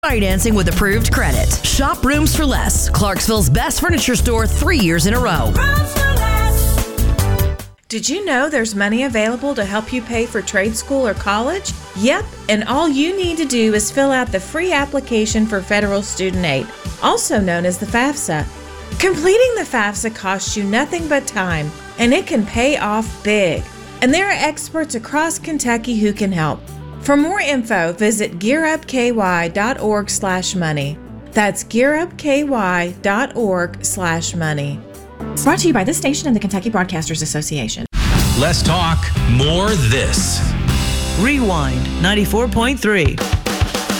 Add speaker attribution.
Speaker 1: Financing with approved credit. Shop Rooms for Less, Clarksville's best furniture store 3 years in a row.
Speaker 2: Did you know there's money available to help you pay for trade school or college? Yep, and all you need to do is fill out the free application for federal student aid, also known as the FAFSA. Completing the FAFSA costs you nothing but time, and it can pay off big. And there are experts across Kentucky who can help. For more info, visit gearupky.org/money. That's gearupky.org/money. Brought to you by this station and the Kentucky Broadcasters Association.
Speaker 3: Less talk, more this.
Speaker 4: Rewind 94.3.